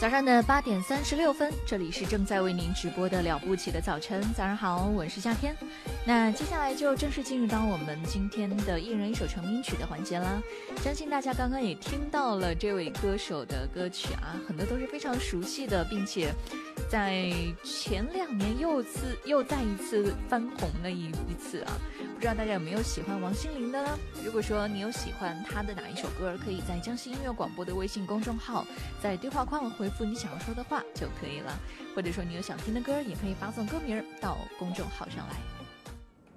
早上的8点36分，这里是正在为您直播的了不起的早晨。早上好，我是夏天。那接下来就正式进入到我们今天的一人一首成名曲的环节啦。相信大家刚刚也听到了这位歌手的歌曲啊，很多都是非常熟悉的，并且在前2年又再一次翻红了一次啊。不知道大家有没有喜欢王心凌的呢？如果说你有喜欢她的哪一首歌，可以在江西音乐广播的微信公众号，在对话框回复你想要说的话就可以了。或者说你有想听的歌，也可以发送歌名到公众号上来。